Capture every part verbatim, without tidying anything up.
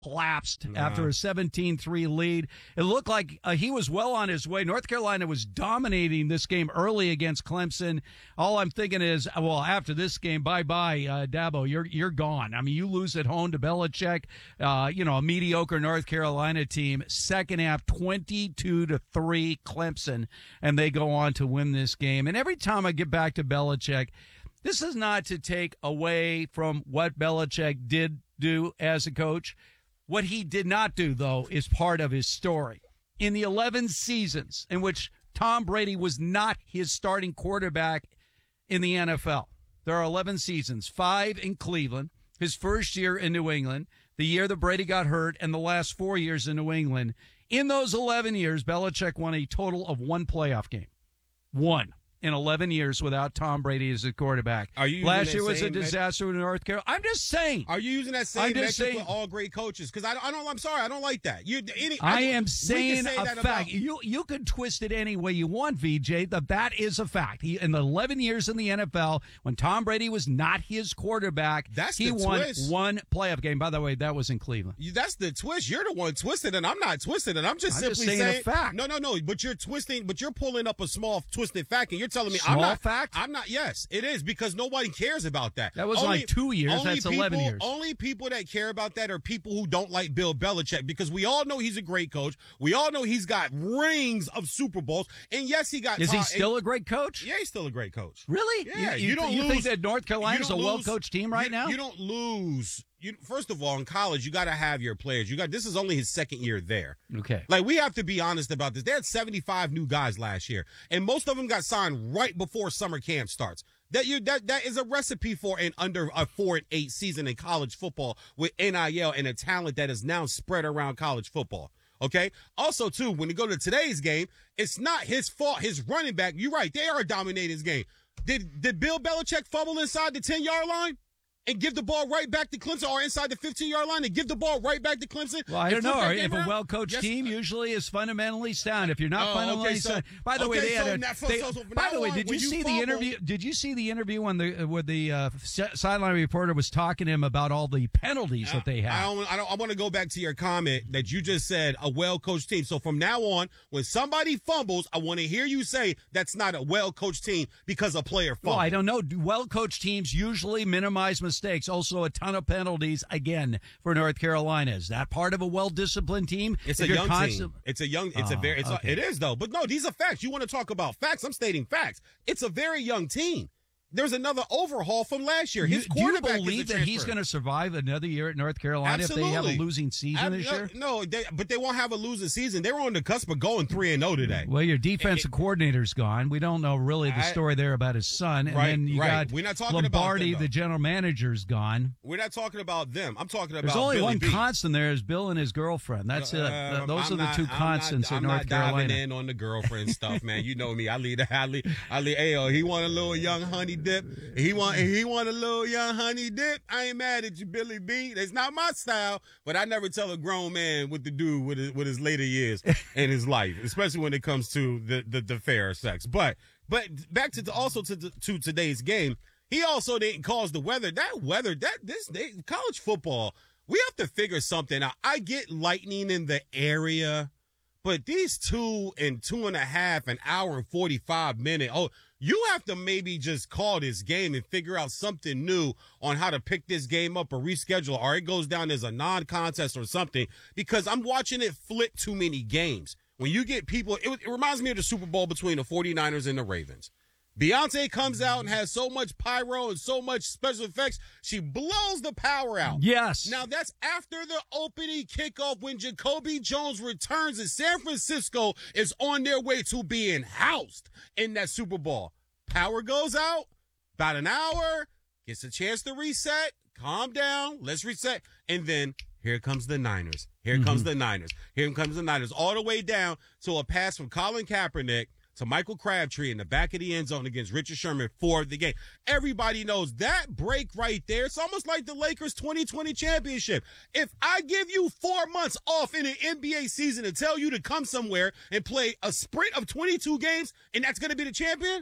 collapsed Nah. after a seventeen three lead. It looked like uh, he was well on his way. North Carolina was dominating this game early against Clemson. All I'm thinking is, well, after this game, bye-bye, uh, Dabo, you're you're gone. I mean, you lose at home to Belichick, uh, you know, a mediocre North Carolina team. Second half, twenty-two to three Clemson, and they go on to win this game. And every time I get back to Belichick, this is not to take away from what Belichick did do as a coach. What he did not do, though, is part of his story. In the eleven seasons in which Tom Brady was not his starting quarterback in the N F L, there are eleven seasons, five in Cleveland, his first year in New England, the year that Brady got hurt, and the last four years in New England. In those eleven years, Belichick won a total of one playoff game. One. In eleven years without Tom Brady as a quarterback. Are you Last year that was a same disaster in North Carolina. I'm just saying. Are you using that same I'm metric just saying- with all great coaches? Because I, don't- I don't. I'm sorry, I don't like that. You, any, I I am we can saying say a that fact. about- You you can twist it any way you want, V J. That that is a fact. He in the eleven years in the N F L, when Tom Brady was not his quarterback, That's he the won twist. one playoff game. By the way, that was in Cleveland. You- That's the twist. You're the one twisted, and I'm not twisted, and I'm just I'm just simply saying a fact. No, no, no. But you're twisting. But you're pulling up a small twisted fact, and you're telling me Small I'm not. fact? I'm not. Yes, it is because nobody cares about that. That was Only- like two years. only That's eleven people- years. Only people that care about that are people who don't like Bill Belichick because we all know he's a great coach. We all know he's got rings of Super Bowls, and yes, he got. Is he Todd- still a great coach? Yeah, he's still a great coach. Really? Yeah, You, you don't you lose- think that North Carolina's a You don't well-coached lose- team right you- now? You don't lose. You, first of all, in college, you got to have your players. You got this is only his second year there. Okay. Like we have to be honest about this. They had seventy-five new guys last year, and most of them got signed right before summer camp starts. That you that that is a recipe for an under a four and eight season in college football with N I L and a talent that is now spread around college football. Okay. Also, too, when you go to today's game, it's not his fault. His running back, you're right, they are dominating his game. Did did Bill Belichick fumble inside the ten yard line and give the ball right back to Clemson, or inside the fifteen yard line and give the ball right back to Clemson? Well, I and don't know. flip that game If a around? well-coached Yes. team usually is fundamentally sound. If you're not Oh, fundamentally okay, so- sound, by the way, okay, they had so a. now- so- they- so- so from by now the way, on, did you when you see the fumble- interview? Did you see the interview when the where the uh, si- sideline reporter was talking to him about all the penalties that they I had? don't, I don't. I want to go back to your comment that you just said a well-coached team. So from now on, when somebody fumbles, I want to hear you say that's not a well-coached team because a player fumbled. Well, I don't know. Well-coached teams usually minimize mistakes. Also, a ton of penalties again for North Carolina. Is that part of a well-disciplined team? It's If a you're young constant- team. It's a young. It's a Oh, very. It's okay. a, it is though. But no, these are facts. You want to talk about facts? I'm stating facts. It's a very young team. There's another overhaul from last year. His You- do you quarterback believe is a that he's transfer. going to survive another year at North Carolina if they have a Absolutely. losing season Ab- this no, year? No, they, but they won't have a losing season. They were on the cusp of going three and zero today. Well, your defensive coordinator's gone. We don't know really the I- story there about his son. And Right, then you right. got We're not talking about Lombardi, them, though. the general manager's gone. We're not talking about them. I'm talking about There's only Billy one B. constant there is Bill and his girlfriend. That's it. Uh, Those I'm are the not- two I'm constants not, in I'm North not Carolina. diving in on the girlfriend stuff, man. You know me. I lead. I lead. I lead. Ayo, he want a little young honey dip. He want. He want a little young honey dip. I ain't mad at you, Billy B. That's not my style, but I never tell a grown man what to do with his, with his later years in his life, especially when it comes to the the, the fair sex. But but back to the, also to the, to today's game. He also didn't cause the weather. That weather. That this they, college football. We have to figure something out. I get lightning in the area, but these two and two and a half, an hour and forty-five minute. Oh, you have to maybe just call this game and figure out something new on how to pick this game up or reschedule, or it goes down as a non-contest or something, because I'm watching it flip too many games. When you get people, it, it reminds me of the Super Bowl between the forty-niners and the Ravens. Beyonce comes out and has so much pyro and so much special effects, she blows the power out. Yes. Now, that's after the opening kickoff when Jacoby Jones returns and San Francisco is on their way to being housed in that Super Bowl. Power goes out, about an hour, gets a chance to reset, calm down, let's reset, and then here comes the Niners. Here mm-hmm. comes the Niners. Here comes the Niners, all the way down to a pass from Colin Kaepernick to Michael Crabtree in the back of the end zone against Richard Sherman for the game. Everybody knows that break right there. It's almost like the Lakers twenty twenty championship. If I give you four months off in an N B A season and tell you to come somewhere and play a sprint of twenty-two games and that's going to be the champion,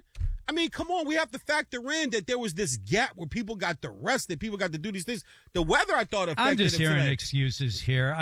I mean, come on. We have to factor in that there was this gap where people got to rest, that people got to do these things. The weather, I thought, affected I'm just them hearing today. excuses here.